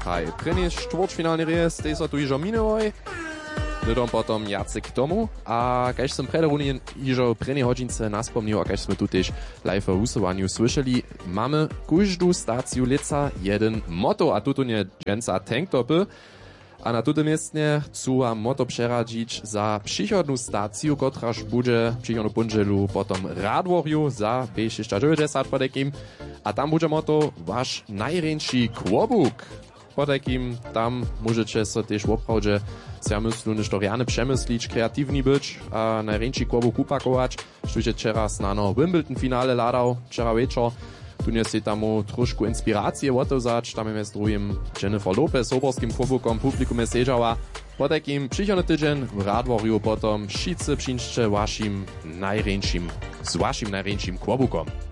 haj. První štvrťfinálny rejs, tej sa tu ižo minuloj. Dodom potom Jacek tomu. A kaž som prederunien ižo první hodince naspomnil, a kaž sme tu tiež live v husovaniu slyšeli, máme každú stáciu lica jeden moto, a tuto nie dženca tanktopy. A na tuto miestne chcú vám moto přeradzić za przychodnú stáciu, kotraž bude przychodnú ponželu potom Radworju za B690 podekým. A tam bude moto váš najrenší kłobuk. Podekým tam môžete sa tiež opravdu ja myslím, že to riadne přemysliť, kreatívny byť a najrenší kłobuk upakować. Štúže včera snano Wimbledon finále ladal, včera večer. Tu nie si tam trošku inspiracje otozać, tam je s druhým Jennifer Lopez, oborským kłobukom, publikum je sežała. Po takým przychodny tydzień w Radworju potom wszyscy przyjście z waszym najrenším kłobukom.